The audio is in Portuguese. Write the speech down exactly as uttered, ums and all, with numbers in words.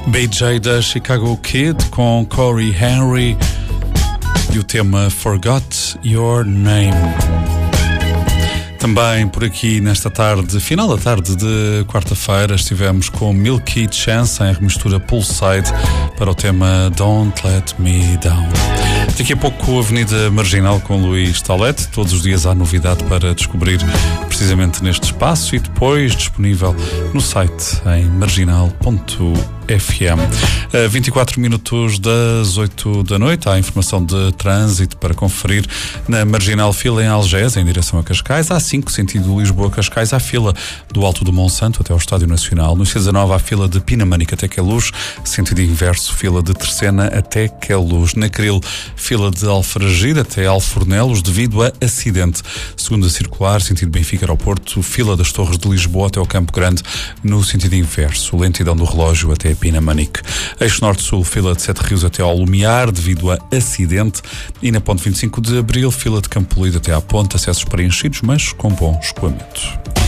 B J da Chicago Kid com Corey Henry e o tema Forgot Your Name. Também por aqui nesta tarde, final da tarde de quarta-feira, estivemos com Milky Chance em remistura Poolside para o tema Don't Let Me Down. Daqui a pouco Avenida Marginal com Luís Taulete. Todos os dias há novidade para descobrir precisamente neste espaço e depois disponível no site em marginal ponto f m. A vinte e quatro minutos das oito da noite há informação de trânsito para conferir na Marginal Fila em Algés, em direção a Cascais. Há cinco, sentido Lisboa-Cascais, há fila do Alto do Monsanto até ao Estádio Nacional. No C dezanove há fila de Pinamanique até Queluz, sentido inverso, fila de Terceira até Queluz. Na Cril, fila de Alfragide até Alfornelos devido a acidente. Segunda circular, sentido Benfica-Aeroporto, fila das Torres de Lisboa até ao Campo Grande, no sentido inverso. Lentidão do relógio até Pinamanique. Eixo Norte-Sul, fila de Sete Rios até ao Lumiar devido a acidente. E na ponte vinte e cinco de Abril, fila de Campolide até à ponte, acessos preenchidos, mas com bom escoamento.